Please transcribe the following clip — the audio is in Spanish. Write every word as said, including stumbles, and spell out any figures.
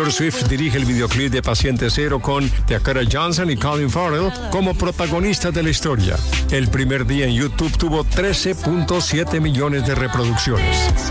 Taylor Swift dirige el videoclip de Paciente Cero con Dakota Johnson y Colin Farrell como protagonistas de la historia. El primer día en YouTube tuvo trece punto siete millones de reproducciones.